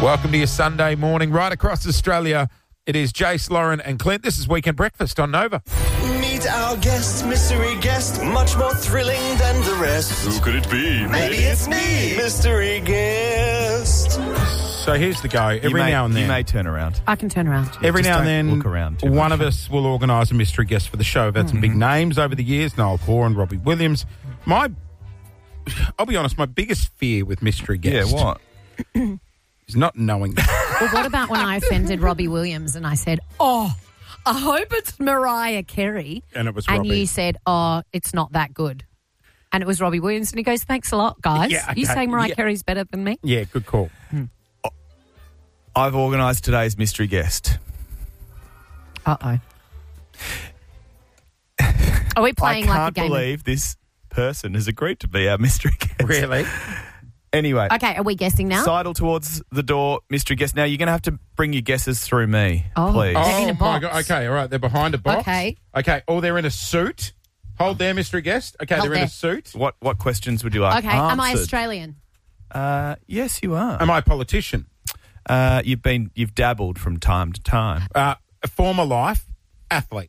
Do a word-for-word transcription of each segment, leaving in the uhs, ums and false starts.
Welcome to your Sunday morning right across Australia. It is Jace, Lauren and Clint. This is Weekend Breakfast on Nova. Meet our guest, mystery guest, much more thrilling than the rest. Who could it be? Maybe it's me, mystery guest. So here's the go. Every you may, now and then. You may turn around. I can turn around. Every Just now and don't then, look around too one much. of us will organise a mystery guest for the show. We've had some big names over the years, Noel Hoare and Robbie Williams. My, I'll be honest, my biggest fear with mystery Yeah, guests what? is not knowing. Well, what about when I offended Robbie Williams and I said, oh, I hope it's Mariah Carey. And it was And Robbie. you said, oh, it's not that good. And it was Robbie Williams. And he goes, thanks a lot, guys. Yeah, You okay. saying Mariah Yeah. Carey's better than me? Yeah, good call. I've organised today's mystery guest. Uh-oh. Are we playing I like a can't game? believe this person has agreed to be our mystery guest. Really? Anyway, Of... Okay, are we guessing now? sidle towards the door, mystery guest. Now, you're going to have to bring your guesses through me, Oh. please. They're in a Oh, my box. God. Okay, all right. They're behind a box. Okay. Okay. Oh, they're in a suit. Hold there, mystery guest. Okay, Hold they're in there. a suit. What what questions would you like Okay, am I answered? Australian? Uh, yes, you are. Am I a politician? Uh, you've been you've dabbled from time to time. Uh, a former life athlete.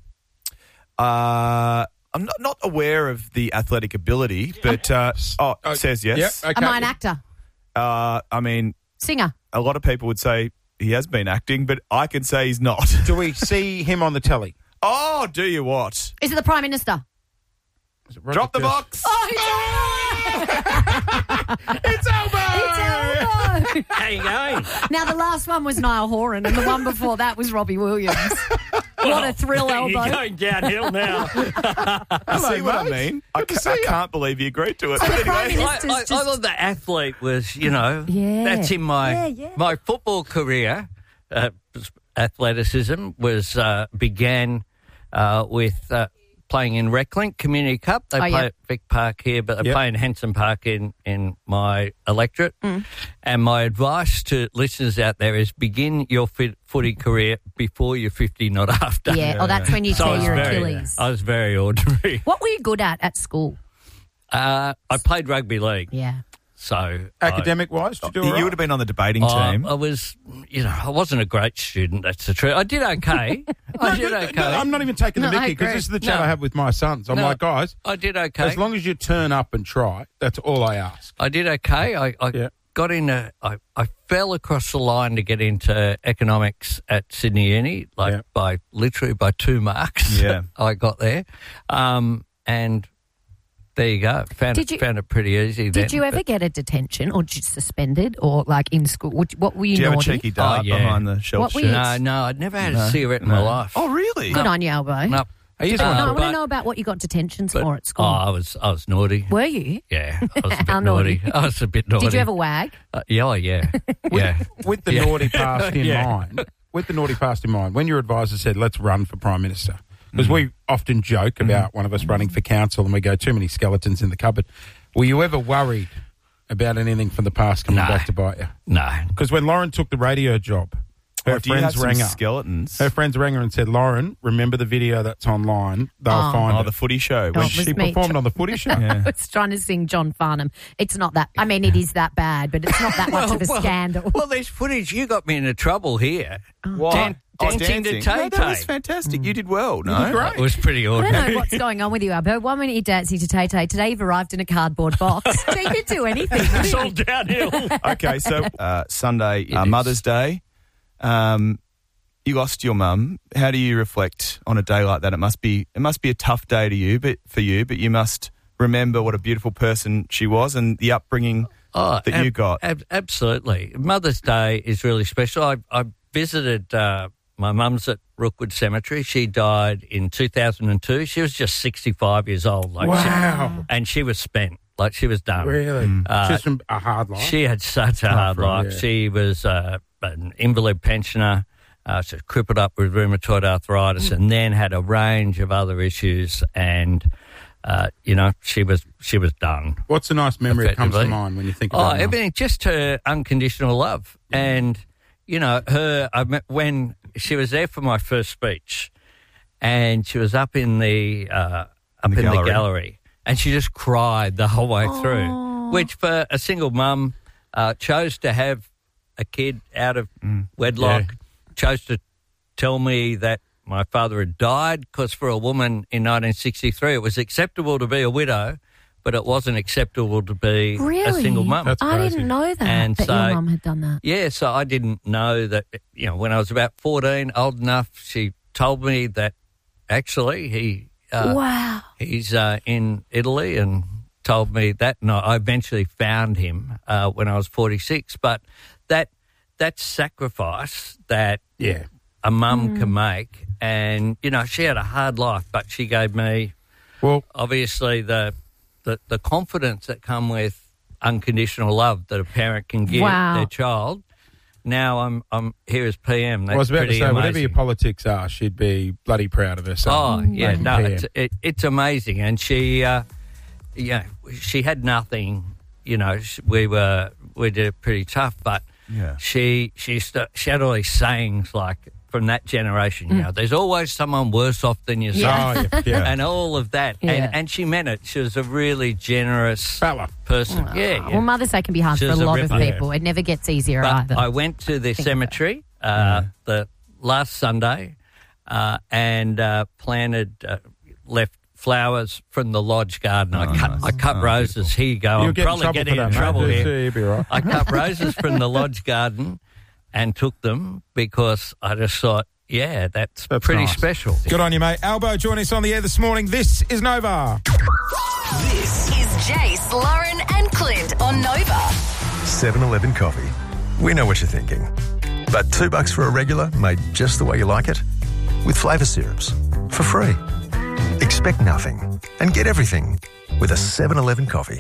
Uh, I'm not, not aware of the athletic ability, but uh, oh, it says yes. Yep, okay. Am I an actor? Uh, I mean, Singer? a lot of people would say he has been acting, but I can say he's not. Do we see him on the telly? Oh, do you what? Is it the Prime Minister? Is it Roger Drop the Kirsten? box. Oh, it's It's Elbow! It's Elbow! How you going? Now, the last one was Niall Horan, and the one before that was Robbie Williams. What a thrill, You're Elbow. going downhill now. See what I mate. mean? I, Good to ca- see I you. can't believe you agreed to it. So But the Prime anyway, I, Minister's I, I just... thought the athlete was, you know, Yeah. that's in my Yeah, yeah. my football career. Uh, athleticism was uh, began uh, with uh, playing in Reclink Community Cup. They Oh, play yeah. at Vic Park here, but they Yep. play in Henson Park in, in my electorate. Mm. And my advice to listeners out there is begin your fit, footy career before you're fifty, not after. Yeah, oh, that's when you So I tear was your very, Achilles. I was very ordinary. What were you good at at school? Uh, I played rugby league, Yeah. so Academic-wise, did you do all you right? would have been on the debating I, team. I, I was, you know, I wasn't a great student. That's the truth. I did okay. I did No, okay. no, I'm not even taking the No, I mickey because agree. this is the chat No. I have with my sons. I'm No. like, guys, I did okay. as long as you turn up and try, that's all I ask. I did okay. I, I Yeah. got in a, I, I fell across the line to get into economics at Sydney Uni, like Yeah. by literally by two marks. Yeah. I got there, um, and there you go. Found Did it, you- found it pretty easy. Did then, you ever but- get a detention or just suspended or like in school? What, what were you Do you have a naughty? cheeky dart Oh, yeah. behind the shelf What were shed? you- No, no, I'd never had No. a cigarette in my No. life. Oh, really? Good on you, Elbow. No, Hey, here's Uh, one. No, I for want to but- know about what you got detentions but- for at school. Oh, I was, I was naughty. Were you? Yeah, I was a bit How naughty? naughty. I was a bit naughty. Did you have a wag? Uh, yeah, oh, yeah, yeah. With the Yeah. naughty past in Yeah. mind, with the naughty past in mind, when your advisor said, let's run for Prime Minister, because Mm-hmm. we often joke about one of us running for council and we go, too many skeletons in the cupboard. Were you ever worried about anything from the past coming No. back to bite you? No, Because when Lauren took the radio job, her Oh, do you have friends some rang her. skeletons? Her friends rang her and said, Lauren, remember the video that's online? They'll Oh. find Oh, it. the footy show. Oh, When it she- was She me. performed on the footy show. I was trying to sing John Farnham. It's not that. I mean, it is that bad, but it's not that much of a well, scandal. Well, there's footage. You got me into trouble here. Why? Dan- Oh, dancing to No, Tay that was Tay. fantastic. You did well, no? did great. It was pretty I don't ordinary. know what's going on with you, Abbo. One minute you're dancing to Tay Tay. Today you've arrived in a cardboard box. So you could do anything. It's all downhill. Okay, so uh, Sunday, It uh, is. Mother's Day. Um, you lost your mum. How do you reflect on a day like that? It must be it must be a tough day to you, but for you, but you must remember what a beautiful person she was and the upbringing Oh, that ab- you got. ab- absolutely. Mother's Day is really special. I, I visited uh, my mum's at Rookwood Cemetery. She died in two thousand two. She was just sixty-five years old. Like Wow. She, and she was spent. Like she was done. Really? Uh, Just from a hard life. She had such a hard from, life. yeah. She was uh, an invalid pensioner. Uh, she was crippled up with rheumatoid arthritis and then had a range of other issues. And, uh, you know, she was she was done. What's a nice memory that comes to Effectively. mind when you think Oh, about it? everything, just her unconditional love. And, you know, her, I met when she was there for my first speech and she was up in the, uh, up the in gallery. the gallery and she just cried the whole way through, which for a single mum uh, chose to have a kid out of mm. wedlock, yeah. chose to tell me that my father had died, because for a woman in nineteen sixty-three it was acceptable to be a widow, but it wasn't acceptable to be really? a single mum. That's I crazy. didn't know that, and that so, your mum had done that. Yeah, so I didn't know that, you know, when I was about fourteen, old enough, she told me that actually he uh, wow. he's uh, in Italy, and told me that. And I eventually found him uh, when I was forty-six. But that that sacrifice that yeah. a mum mm. can make, and, you know, she had a hard life, but she gave me, well, obviously, the the, the confidence that come with unconditional love that a parent can give wow. their child. Now I'm I'm here as P M. That's I was about pretty to say, amazing. whatever your politics are, she'd be bloody proud of herself. Oh, yeah, Bloody no, P M. it's, it, it's amazing. And she, uh, yeah, she had nothing, you know, sh- we were, we did it pretty tough, but Yeah. she, she, st- she had all these sayings like from that generation, you Mm. know, there's always someone worse off than yourself. Oh, yeah, yeah. And all of that. Yeah. And, and she meant it. She was a really generous Fella. person. Oh, yeah, yeah. Well, Mother's Day can be hard She for a was a lot of ripper. people. It never gets easier But either. I went to the Think cemetery uh, the last Sunday uh, and uh, planted, uh, left flowers from the lodge garden. I Oh, cut, nice. I cut Oh, roses. beautiful. Here you go. You'll I'm get in probably trouble getting for in that, trouble mate. here. You'll be right. I cut roses from the lodge garden and took them because I just thought, yeah, that's, That's pretty nice. special. Good on you, mate. Albo joining us on the air this morning. This is Nova. This is Jace, Lauren, and Clint on Nova. seven eleven coffee. We know what you're thinking. But two bucks for a regular made just the way you like it? With flavour syrups. For free. Expect nothing and get everything with a seven eleven coffee.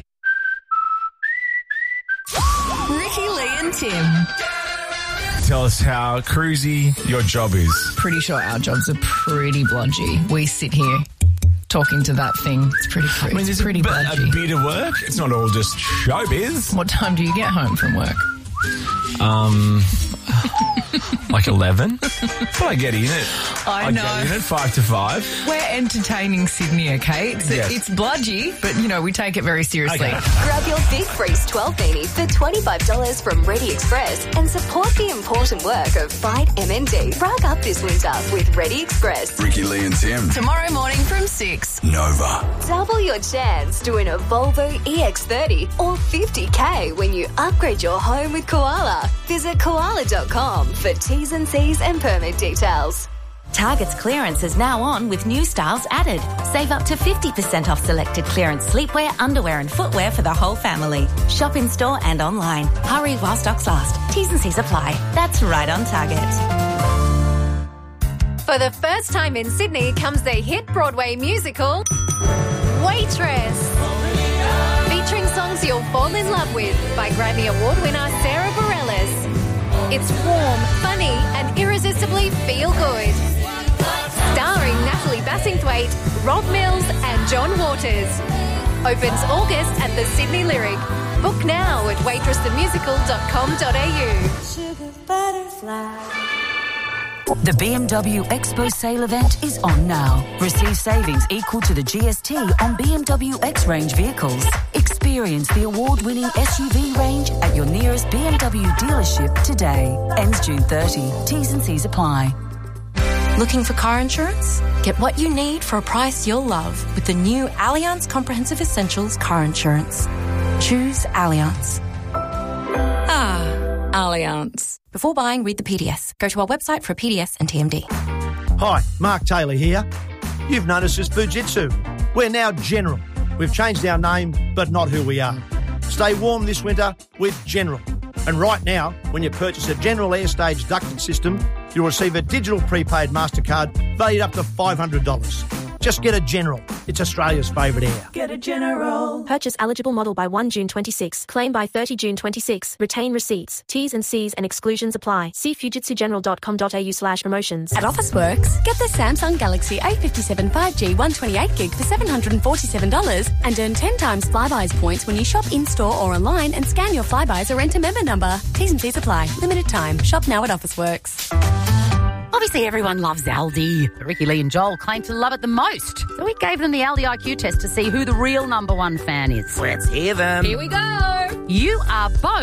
Ricky, Lee, and Tim. Tell us how cruisy your job is. Pretty sure our jobs are pretty blodgy. We sit here talking to that thing. It's pretty cruise. I mean, there's pretty a, bit- blodgy. a bit of work. It's not all just showbiz. What time do you get home from work? Um, like eleven. But I get in it. I know. get in at five to five. We're entertaining Sydney, okay? It's, Yes. it's blodgy, but, you know, we take it very seriously. Okay. Grab your Big Freeze twelve beanie for twenty-five dollars from Ready Express and support the important work of Fight M N D. Rug up this winter with Ready Express. Ricky, Lee and Tim. Tomorrow morning from six. Nova. Double your chance to win a Volvo E X thirty or fifty K when you upgrade your home with Koala. Visit koala dot com for T's and C's and permit details. Target's clearance is now on with new styles added. Save up to fifty percent off selected clearance sleepwear, underwear and footwear for the whole family. Shop in store and online. Hurry while stocks last. T's and C's apply. That's right on Target. For the first time in Sydney comes the hit Broadway musical, Waitress. Featuring songs you'll fall in love with by Grammy Award winner Sarah Bareilles. It's warm, funny and irresistibly feel-good. Starring Natalie Bassingthwaite, Rob Mills and John Waters. Opens August at the Sydney Lyric. Book now at waitress the musical dot com dot a u. The B M W Expo sale event is on now. Receive savings equal to the G S T on B M W X-Range vehicles. Experience the award-winning S U V range at your nearest B M W dealership today. Ends June thirtieth. T's and C's apply. Looking for car insurance? Get what you need for a price you'll love with the new Allianz Comprehensive Essentials car insurance. Choose Allianz. Ah, Allianz. Before buying, read the P D S. Go to our website for a P D S and T M D. Hi, Mark Taylor here. You've noticed us Fujitsu. We're now General. We've changed our name, but not who we are. Stay warm this winter with General. And right now, when you purchase a General Airstage ducted system, you'll receive a digital prepaid MasterCard valued up to five hundred dollars. Just get a General. It's Australia's favourite air. Get a General. Purchase eligible model by first June twenty-six. Claim by thirtieth June twenty-six. Retain receipts. T's and C's and exclusions apply. See fujitsu general dot com dot a u slash promotions. At Officeworks, get the Samsung Galaxy A fifty-seven five G one twenty-eight gig for seven hundred forty-seven dollars and earn ten times Flybuys points when you shop in-store or online and scan your Flybuys or enter member number. T's and C's apply. Limited time. Shop now at Officeworks. Obviously, everyone loves Aldi. Ricky, Lee and Joel claim to love it the most. So we gave them the Aldi I Q test to see who the real number one fan is. Let's hear them. Here we go. You are both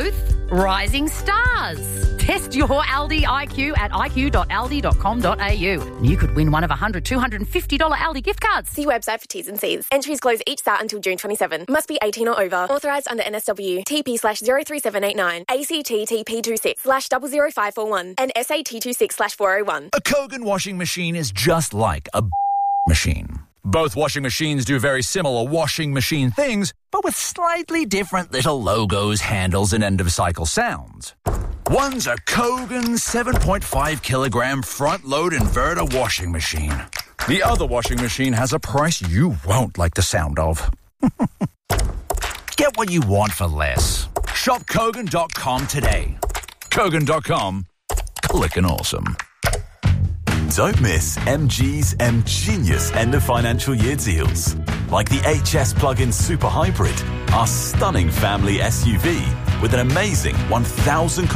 Rising stars. Test your Aldi I Q at i q dot aldi dot com dot a u. You could win one of one hundred, two hundred fifty dollars Aldi gift cards. See website for T's and C's. Entries close each start until June twenty-seventh. Must be eighteen or over. Authorised under N S W. T P slash zero three seven eight nine. A C T T P two six slash zero zero five four one. And S A T two six slash four oh one. A Kogan washing machine is just like a machine. Both washing machines do very similar washing machine things, but with slightly different little logos, handles, and end-of-cycle sounds. One's a Kogan seven point five kilogram front-load inverter washing machine. The other washing machine has a price you won't like the sound of. Get what you want for less. Shop Kogan dot com today. Kogan dot com. Clickin' awesome. Don't miss M G's M Genius end of financial year deals. Like the H S Plug-in Super Hybrid, our stunning family S U V with an amazing one thousand